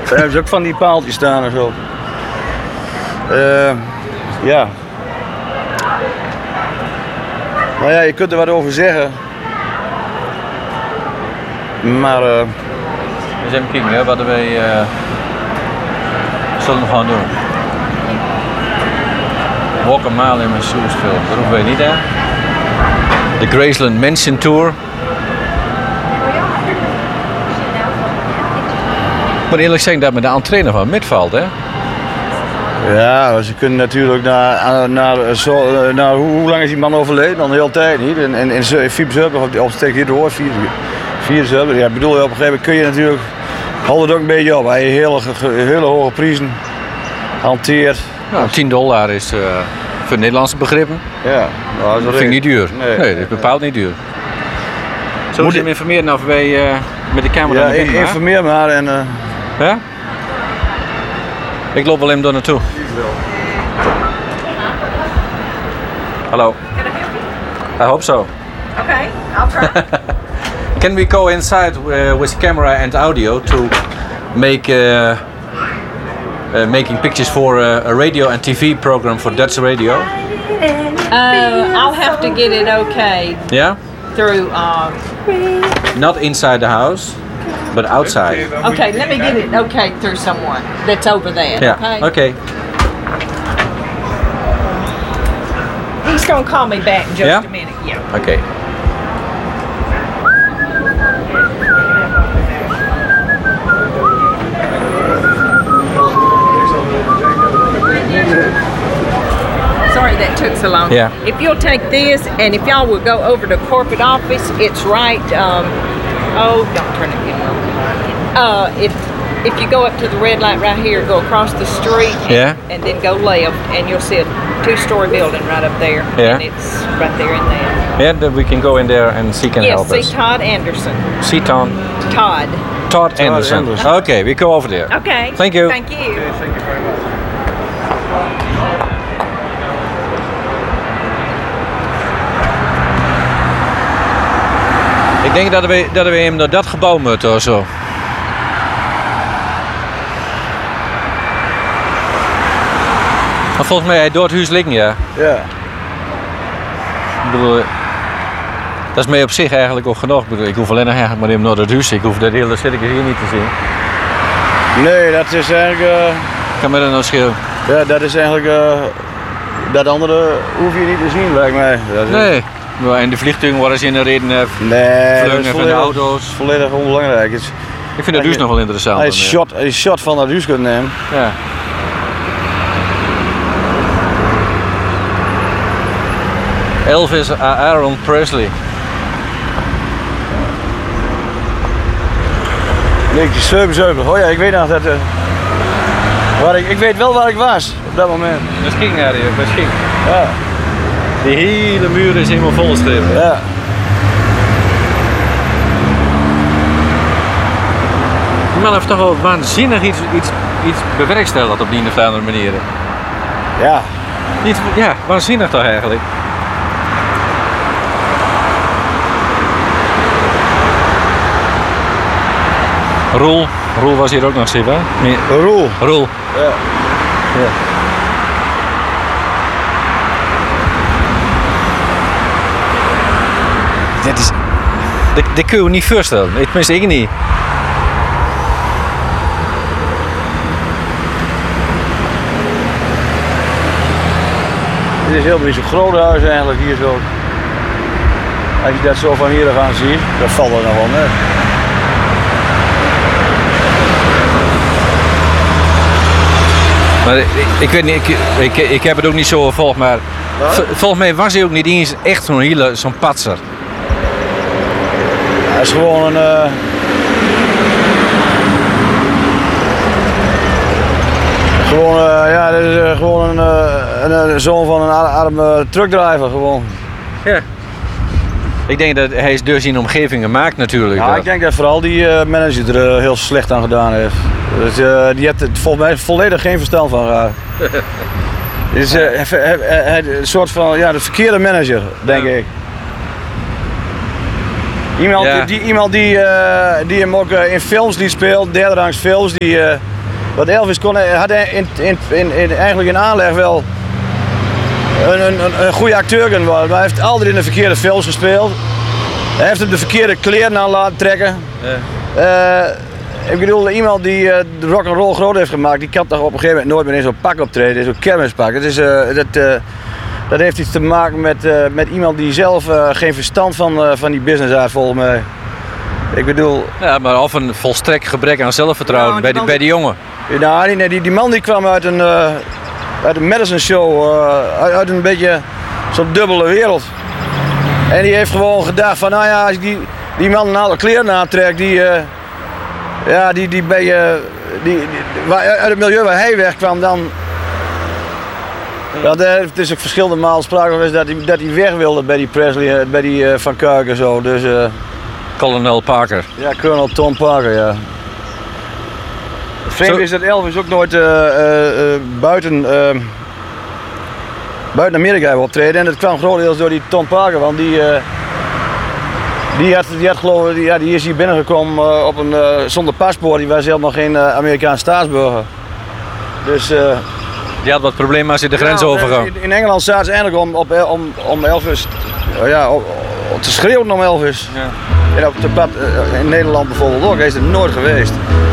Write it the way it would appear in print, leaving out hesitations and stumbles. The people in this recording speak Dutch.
Daar hebben ze ook van die paaltjes staan en zo. Ja. Nou ja, je kunt er wat over zeggen. Maar... Dus even kijken hè, wat wij zullen gaan doen. Walk a mile in my shoes film, dat hoeven wij niet hè. De Graceland Mansion Tour. Ik moet eerlijk zeggen dat me de entree nog wel mitvalt hè. Ja, ze kunnen natuurlijk naar hoe lang is die man overleden? Dan de hele tijd niet. En in Fiepzeuber, of steekt hier door, Vierzeuber. Ja, bedoel, op een gegeven moment kun je natuurlijk, houdt het ook een beetje op. Hij hele hoge prijzen hanteert. Nou, $10 is voor Nederlandse begrippen. Ja, nou, dat vind ik niet duur. Nee, dat is bepaald niet duur. Zullen we hem informeren of wij met de camera naar binnen gaan? Informeer maar en... Ja? Ik loop wel hem door naartoe. Hallo. I hope so. Okay, I'll try. Can we go inside with camera and audio to make making pictures for a radio and TV program for Dutch radio? I'll have to get it okay Yeah? through. Not inside the house, but outside. Okay, let me get it okay through someone that's over there. Yeah. Okay. He's gonna call me back in just a minute. Yeah. Okay. Sorry that took so long. Yeah. If you'll take this, and if y'all will go over to corporate office, it's right. Don't turn it in. If you go up to the red light right here, go across the street, and then go left, and you'll see a 2-story building right up there. Yeah. And it's right there in there. Yeah, then we can go in there and she can help us. Yes, see Todd Anderson. See Todd Anderson. Okay, we go over there. Okay. Thank you. Thank you. Okay, thank you very much. Ik denk dat we hem naar dat gebouw moeten of zo. Maar volgens mij hij door het huis liggen, ja. Ja. Ik bedoel, dat is mij op zich eigenlijk ook genoeg. Ik hoef alleen nog eigenlijk maar even naar het huis. Ik hoef dat hele circus hier niet te zien. Nee, dat is eigenlijk... Kan me dat nou schelen? Ja, dat is eigenlijk... dat andere hoef je niet te zien, lijkt mij. Nee. En de vliegtuigen waar ze in de reden hebt. Nee, dat is van de auto's. Volledig onbelangrijk. Ik vind het huis nog wel interessant. Als je een shot van dat huis kunt nemen. Ja. Elvis Aaron Presley. Nee, 77. Oh ja, ik weet nog dat... ik weet wel waar ik was op dat moment. Misschien, ja, misschien. Ja. Die hele muur is helemaal volgeschreven. Ja. Die man heeft toch wel waanzinnig iets bewerkstelligd op die of andere manieren. Ja. Ja, waanzinnig toch eigenlijk. Roel was hier ook nog steeds, hè? Roel. Ja. Ja. Dat is... Dat kun je je niet voorstellen. Tenminste, ik niet. Dit is helemaal niet zo'n groot huis eigenlijk hier zo. Als je dat zo van hier gaan ziet, dan valt het nog wel net. Maar ik weet niet, ik heb het ook niet zo gevolgd, maar volgens mij was hij ook niet eens echt zo'n patser. Hij is gewoon een... ja, dit is gewoon een zoon van een arme truckdriver gewoon. Ja. Ik denk dat hij is dus in de omgeving gemaakt natuurlijk. Ja, ik denk dat vooral die manager er heel slecht aan gedaan heeft. Dus, die heeft er volgens mij volledig geen verstand van gehad. Het is een soort van, ja, de verkeerde manager, denk ik. Iemand die hem ook in films die speelt, derderangs films, die Want Elvis had eigenlijk in aanleg wel een goede acteur kunnen worden. Maar hij heeft altijd in de verkeerde films gespeeld. Hij heeft hem de verkeerde kleren aan laten trekken. Ja. Ik bedoel, iemand die de rock'n'roll groot heeft gemaakt, die kan toch op een gegeven moment nooit meer in zo'n pak optreden, in zo'n kermispak. Dat heeft iets te maken met iemand die zelf geen verstand van die business heeft, volgens mij. Ik bedoel... Ja, maar of een volstrekt gebrek aan zelfvertrouwen bij die jongen. Ja, die man die kwam uit een Madison show, uit een beetje zo'n dubbele wereld. En die heeft gewoon gedacht van, nou ja, als ik die man een aantal kleren aantrek, uit het milieu waar hij wegkwam, dan... Ja, het is ook verschillende malen sprake geweest dat hij weg wilde bij die Presley, bij die Van Kuik en zo. Dus, Colonel Parker. Ja, Colonel Tom Parker, ja. Het vreemde is dat Elvis ook nooit buiten Amerika heeft optreden. En dat kwam grotendeels door die Tom Parker, want die is hier binnengekomen zonder paspoort. Die was helemaal geen Amerikaans staatsburger. Dus... Die had wat problemen als hij de grens overging. In Engeland zaten ze eigenlijk om Elvis te schreeuwen om Elvis. Ja. En op de pad in Nederland bijvoorbeeld ook, hij is er nooit geweest.